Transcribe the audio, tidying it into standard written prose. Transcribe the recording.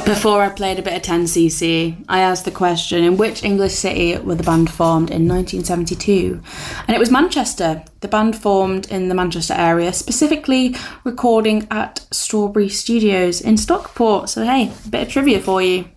Before I played a bit of 10cc, I asked the question, in which English city were the band formed in 1972? And it was Manchester. The band formed in the Manchester area, specifically recording at Strawberry Studios in Stockport. So hey, a bit of trivia for you.